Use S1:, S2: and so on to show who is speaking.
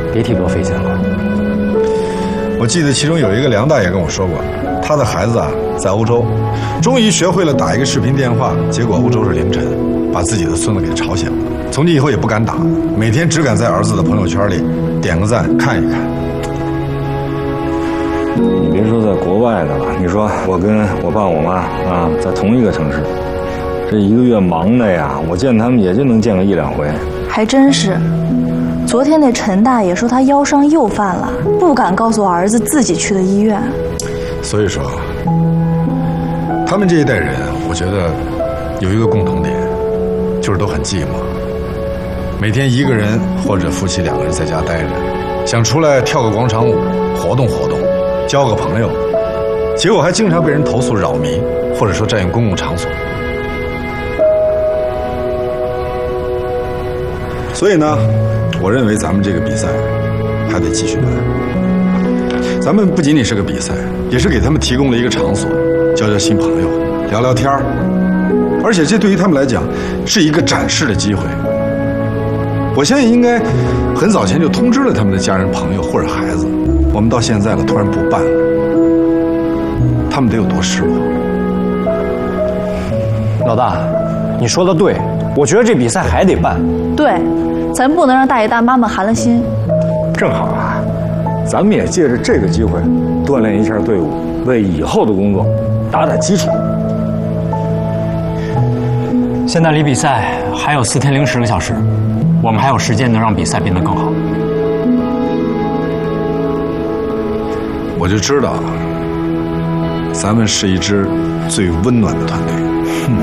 S1: 别提多费劲了。
S2: 我记得其中有一个梁大爷跟我说过，他的孩子啊在欧洲，终于学会了打一个视频电话，结果欧洲是凌晨，把自己的孙子给吵醒了。从今以后也不敢打，每天只敢在儿子的朋友圈里点个赞看一看。
S3: 你别说在国外的了，你说我跟我爸我妈啊在同一个城市，这一个月忙的呀，我见他们也就能见个1、2回。
S4: 还真是。昨天那陈大爷说他腰伤又犯了，不敢告诉儿子自己去的医院。
S2: 所以说，他们这一代人，我觉得有一个共同点，就是都很寂寞。每天一个人或者夫妻2个人在家待着，想出来跳个广场舞，活动活动，交个朋友，结果还经常被人投诉扰民，或者说占用公共场所。所以呢，我认为咱们这个比赛还得继续办。咱们不仅仅是个比赛，也是给他们提供了一个场所，交交新朋友，聊聊天儿，而且这对于他们来讲是一个展示的机会。我相信应该很早前就通知了他们的家人、朋友或者孩子，我们到现在了突然不办了，他们得有多失落。
S1: 老大，你说的对，我觉得这比赛还得办。
S4: 对，咱不能让大爷大妈们寒了心。
S3: 正好啊，咱们也借着这个机会锻炼一下队伍，为以后的工作打打基础。
S1: 现在离比赛还有4天零10个小时，我们还有时间能让比赛变得更好。
S2: 我就知道，咱们是一支最温暖的团队。